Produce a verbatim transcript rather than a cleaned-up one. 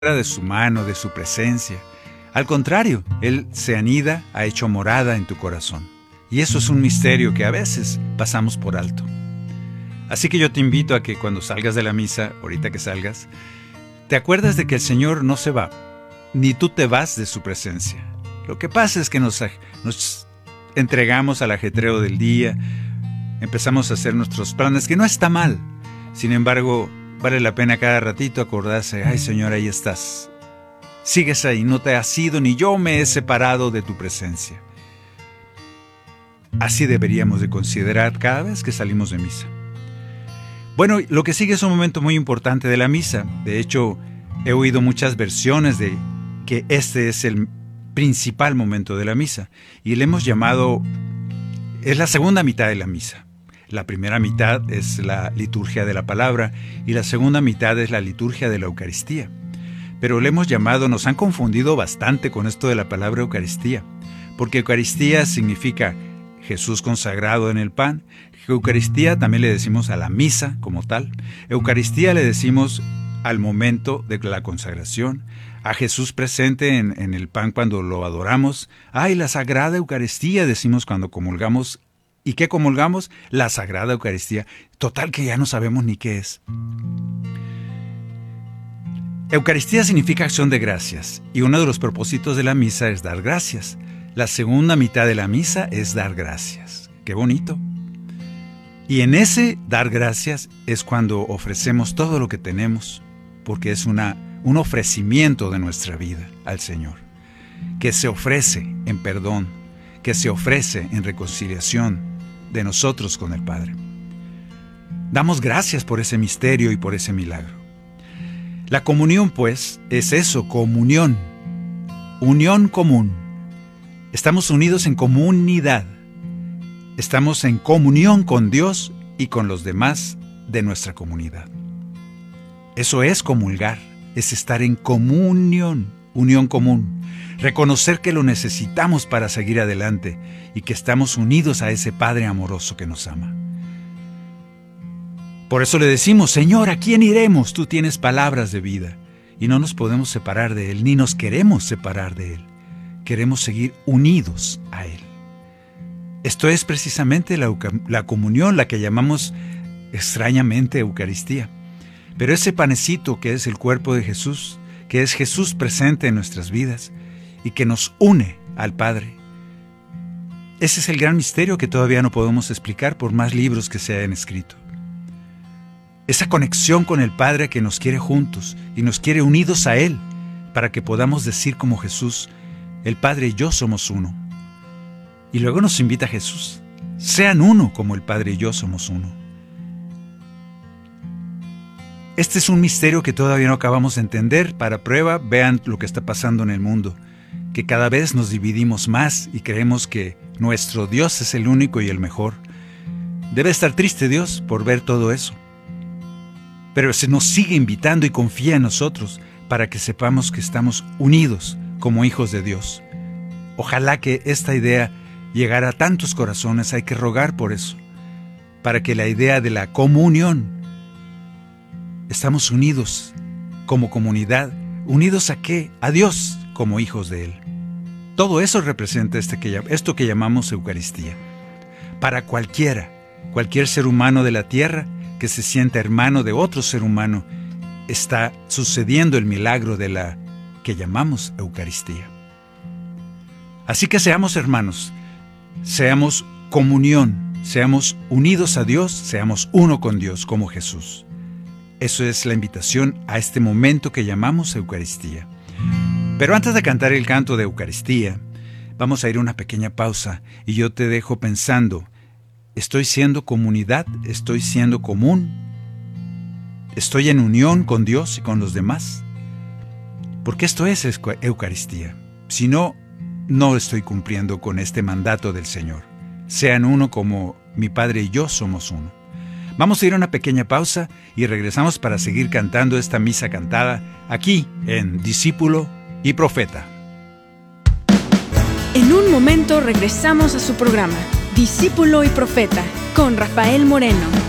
de su mano, de su presencia. Al contrario, Él se anida, ha hecho morada en tu corazón. Y eso es un misterio que a veces pasamos por alto. Así que yo te invito a que cuando salgas de la misa, ahorita que salgas, te acuerdes de que el Señor no se va, ni tú te vas de su presencia. Lo que pasa es que nos, nos entregamos al ajetreo del día, empezamos a hacer nuestros planes, que no está mal. Sin embargo, vale la pena cada ratito acordarse, ay Señor, ahí estás. Sigues ahí, no te has ido, ni yo me he separado de tu presencia. Así deberíamos de considerar cada vez que salimos de misa. Bueno, lo que sigue es un momento muy importante de la misa. De hecho, he oído muchas versiones de que este es el principal momento de la misa. Y le hemos llamado, es la segunda mitad de la misa. La primera mitad es la liturgia de la palabra y la segunda mitad es la liturgia de la Eucaristía. Pero le hemos llamado, nos han confundido bastante con esto de la palabra Eucaristía, porque Eucaristía significa Jesús consagrado en el pan. Eucaristía también le decimos a la misa como tal. Eucaristía le decimos al momento de la consagración, a Jesús presente en, en el pan cuando lo adoramos. ¡Ay, la Sagrada Eucaristía! Decimos cuando comulgamos. ¿Y qué comulgamos? La Sagrada Eucaristía. Total que ya no sabemos ni qué es. Eucaristía significa acción de gracias, y uno de los propósitos de la misa es dar gracias. La segunda mitad de la misa es dar gracias. ¡Qué bonito! Y en ese dar gracias es cuando ofrecemos todo lo que tenemos, porque es una, un ofrecimiento de nuestra vida al Señor, que se ofrece en perdón, que se ofrece en reconciliación de nosotros con el Padre. Damos gracias por ese misterio y por ese milagro. La comunión, pues, es eso, comunión, unión común. Estamos unidos en comunidad. Estamos en comunión con Dios y con los demás de nuestra comunidad. Eso es comulgar, es estar en comunión, unión común. Reconocer que lo necesitamos para seguir adelante y que estamos unidos a ese Padre amoroso que nos ama. Por eso le decimos, Señor, ¿a quién iremos? Tú tienes palabras de vida y no nos podemos separar de Él, ni nos queremos separar de Él. Queremos seguir unidos a Él. Esto es precisamente la, la comunión, la que llamamos extrañamente Eucaristía. Pero ese panecito que es el cuerpo de Jesús, que es Jesús presente en nuestras vidas y que nos une al Padre. Ese es el gran misterio que todavía no podemos explicar por más libros que se hayan escrito. Esa conexión con el Padre que nos quiere juntos y nos quiere unidos a Él para que podamos decir como Jesús, el Padre y yo somos uno. Y luego nos invita a Jesús, sean uno como el Padre y yo somos uno. Este es un misterio que todavía no acabamos de entender. Para prueba, vean lo que está pasando en el mundo, que cada vez nos dividimos más y creemos que nuestro Dios es el único y el mejor. Debe estar triste Dios por ver todo eso. Pero se nos sigue invitando y confía en nosotros para que sepamos que estamos unidos como hijos de Dios. Ojalá que esta idea llegara a tantos corazones, hay que rogar por eso, para que la idea de la comunión, estamos unidos como comunidad, unidos a qué? A Dios como hijos de Él. Todo eso representa este que, esto que llamamos Eucaristía. Para cualquiera, cualquier ser humano de la tierra que se sienta hermano de otro ser humano, está sucediendo el milagro de la que llamamos Eucaristía. Así que seamos hermanos, seamos comunión, seamos unidos a Dios, seamos uno con Dios como Jesús. Eso es la invitación a este momento que llamamos Eucaristía. Pero antes de cantar el canto de Eucaristía, vamos a ir a una pequeña pausa y yo te dejo pensando, ¿estoy siendo comunidad? ¿Estoy siendo común? ¿Estoy en unión con Dios y con los demás? Porque esto es Eucaristía. Si no, no estoy cumpliendo con este mandato del Señor. Sean uno como mi Padre y yo somos uno. Vamos a ir a una pequeña pausa y regresamos para seguir cantando esta misa cantada aquí en Discípulo y Profeta. En un momento regresamos a su programa, Discípulo y Profeta, con Rafael Moreno.